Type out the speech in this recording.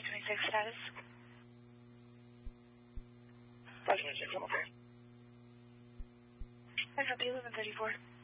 526 status. 526, I'm okay. I copy 1134.